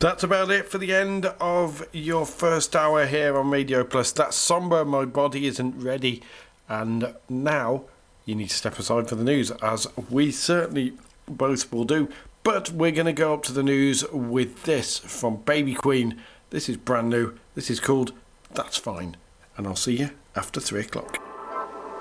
That's about it for the end of your first hour here on Radio Plus. That's Somber, My Body Isn't Ready. And now you need to step aside for the news, as we certainly both will do. But we're going to go up to the news with this from Baby Queen. This is brand new. This is called That's Fine. And I'll see you after 3 o'clock.